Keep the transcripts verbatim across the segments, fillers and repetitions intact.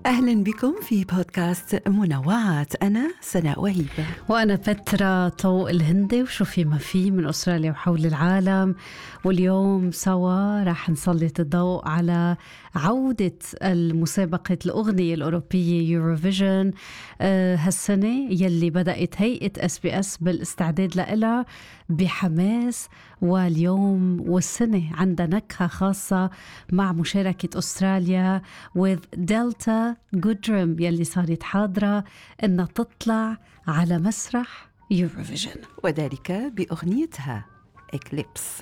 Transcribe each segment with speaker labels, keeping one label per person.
Speaker 1: أهلا بكم في بودكاست منوعات. أنا سناء وهيبة
Speaker 2: وأنا بترا طوق الهندي، وشو في ما في من أستراليا وحول العالم. واليوم سوا راح نسلط الضوء على عودة المسابقة الأغنية الأوروبية يوروفيجن آه هالسنة، يلي بدأت هيئة اس بي اس بالاستعداد لها بحماس. واليوم والسنة عندها نكهة خاصة مع مشاركة أستراليا with دلتا جودرم يلي صارت حاضرة إنها تطلع على مسرح يوروفيجن،
Speaker 1: وذلك بأغنيتها إكليبس.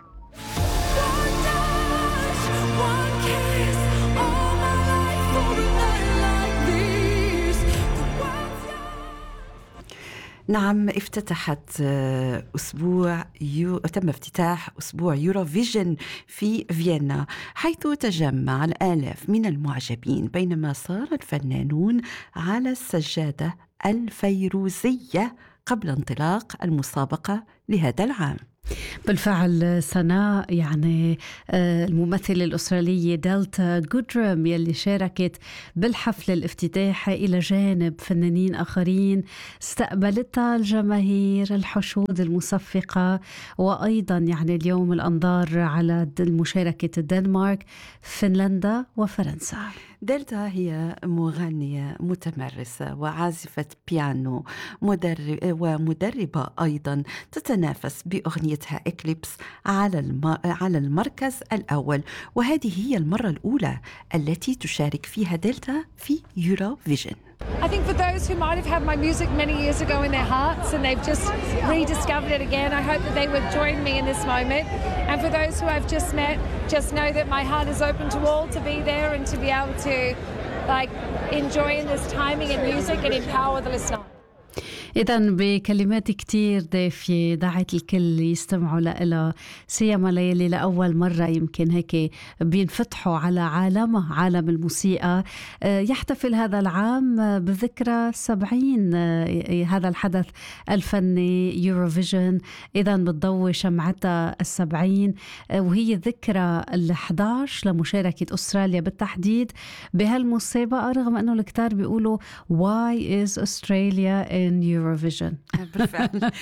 Speaker 1: نعم، افتتحت أسبوع يو... تم افتتاح أسبوع يوروفيجن في فيينا، حيث تجمع الآلاف من المعجبين بينما صار الفنانون على السجادة الفيروزية قبل انطلاق المسابقة لهذا العام.
Speaker 2: بالفعل سناء، يعني الممثلة الأسترالية دلتا جودرم يلي شاركت بالحفل الافتتاحي إلى جانب فنانين آخرين استقبلتها الجماهير الحشود المصفقة. وأيضا يعني اليوم الأنظار على المشاركة الدنمارك، فنلندا وفرنسا.
Speaker 1: دلتا هي مغنية متمرسة وعازفة بيانو مدرب ومدربة أيضا، تتنافس بأغنيتها إكليبس على الم... على المركز الأول، وهذه هي المرة الأولى التي تشارك فيها دلتا في يوروفيجن.
Speaker 3: I think for those who might have had my music many years ago in their hearts and they've just rediscovered it again, I hope that they would join me in this moment. And for those who I've just met, just know that my heart is open to all to be there and to be able to like enjoy in this timing and music and empower the listener.
Speaker 2: إذن بكلمات كتير دافية دعت الكل يستمعوا لها، سيما ليلي لأول مرة يمكن هيك بينفتحوا على عالمه، عالم الموسيقى. يحتفل هذا العام بذكرى سبعين هذا الحدث الفني يوروفيجن، إذن بتضوي شمعتها السبعين، وهي ذكرى الأحد عشر لمشاركة أستراليا بالتحديد بهالمسابقة، رغم أنه الكتار بيقولوا Why is Australia in Eurovision؟
Speaker 1: بالفعل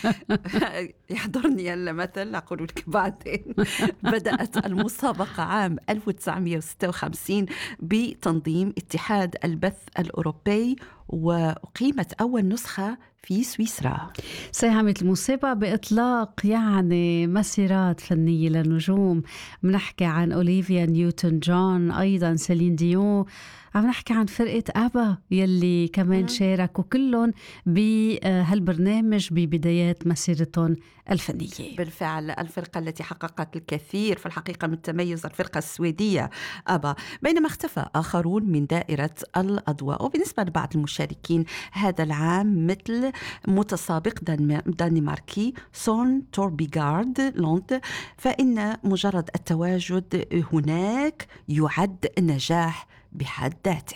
Speaker 1: يحضرني المثل، أقول لك بعدين. بدأت المسابقة عام ألف وتسعمائة وستة وخمسين بتنظيم اتحاد البث الأوروبي، وأقيمت أول نسخة في سويسرا.
Speaker 2: ساهمت المسابقة بإطلاق يعني مسيرات فنية للنجوم، بنحكي عن أوليفيا نيوتن جون، أيضا سيلين ديون، عم نحكي عن فرقة أبا يلي كمان شاركوا كلهم بهالبرنامج ببدايات مسيرتهم الفنية.
Speaker 1: بالفعل الفرقة التي حققت الكثير في الحقيقة من التميز الفرقة السويدية أبا، بينما اختفى آخرون من دائرة الأضواء. وبالنسبة لبعض المشاركين هذا العام مثل متسابق دنماركي سون توربيغارد لوند، فإن مجرد التواجد هناك يعد نجاح بحد ذاته.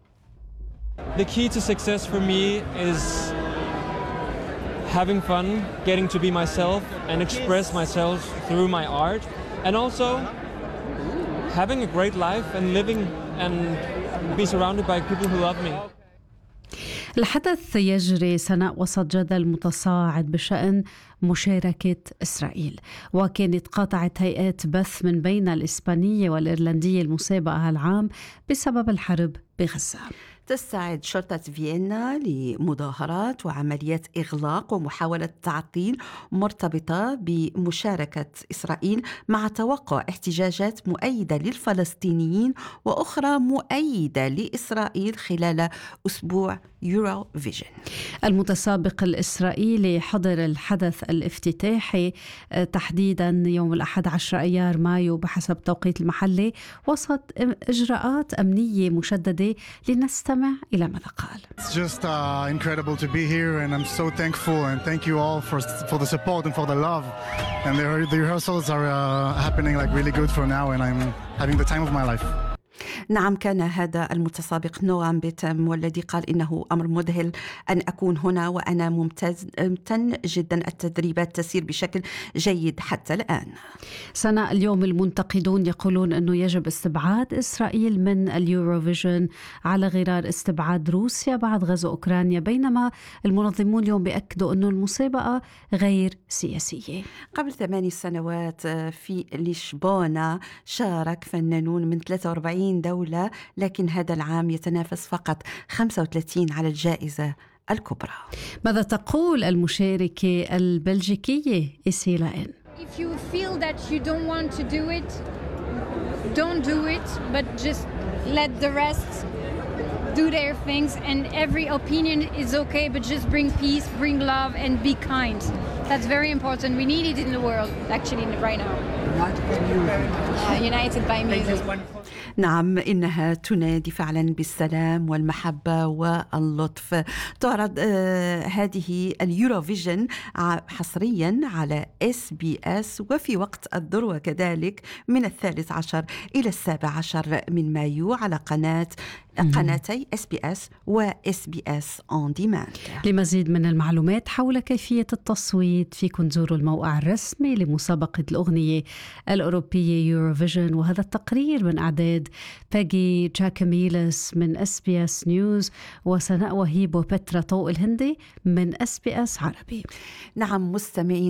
Speaker 4: The key to success for me is having fun, getting to be myself and express myself through my art, and also having a great life and living and be surrounded by people who love me.
Speaker 2: الحدث يجري سناء وسط جدل متصاعد بشأن مشاركة إسرائيل، وكانت قاطعت هيئات بث من بين الإسبانية والإيرلندية المسابقة هالعام بسبب الحرب بغزة.
Speaker 1: تستعد شرطة فيينا لمظاهرات وعمليات إغلاق ومحاولة تعطيل مرتبطة بمشاركة إسرائيل، مع توقع احتجاجات مؤيدة للفلسطينيين وأخرى مؤيدة لإسرائيل خلال أسبوع يوروفيجن.
Speaker 2: المتسابق الإسرائيلي حضر الحدث الافتتاحي تحديدا يوم الأحد عشر أيار مايو بحسب التوقيت المحلي، وسط إجراءات أمنية مشددة. لنستمع إلى ماذا قال.
Speaker 5: It's just uh, incredible to be here, and I'm so thankful, and thank you all for for the support and for the love. And the, the rehearsals are uh, happening like really good for now, and I'm having the time of my life.
Speaker 1: نعم، كان هذا المتسابق نوام بيتم والذي قال إنه أمر مذهل أن أكون هنا وأنا ممتاز ممتن جدا، التدريبات تسير بشكل جيد حتى الآن.
Speaker 2: سنة اليوم المنتقدون يقولون أنه يجب استبعاد إسرائيل من اليوروفيجن على غرار استبعاد روسيا بعد غزو أوكرانيا، بينما المنظمون اليوم بيأكدوا أنه المسابقة غير سياسية.
Speaker 1: قبل ثماني سنوات في لشبونة شارك فنانون من ثلاثة وأربعين دولة، لكن هذا العام يتنافس فقط خمسة وثلاثين على الجائزة الكبرى.
Speaker 2: ماذا تقول المشاركة البلجيكية إسيلائن؟
Speaker 6: If you feel that you don't want to do it, don't do it, but just let the rest do their things, and every opinion is okay, but just bring peace, bring love, and be kind. That's very important. We need it in the world, actually, right now. Uh, united by music.
Speaker 1: نعم، إنها تنادي فعلا بالسلام والمحبة واللطف. تعرض آه هذه اليوروفيجن حصريا على إس بي إس وفي وقت الذروة كذلك من الثالث عشر إلى السابع عشر من مايو على قناة قناتي إس بي إس و إس بي إس On Demand.
Speaker 2: لمزيد من المعلومات حول كيفية التصويت فيكن تزوروا الموقع الرسمي لمسابقة الأغنية الأوروبية يوروفيجن. وهذا التقرير من أعداد باجي جاكاميلس من إس بي إس نيوز وسناء وهيب وبترا طوق الهندي من إس بي إس عربي.
Speaker 1: نعم مستمعين